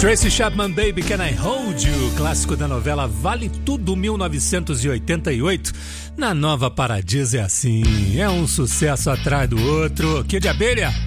Tracy Chapman, Baby Can I Hold You, clássico da novela Vale Tudo 1988. Na Nova Paradiso é assim, é um sucesso atrás do outro. Kid Abelha,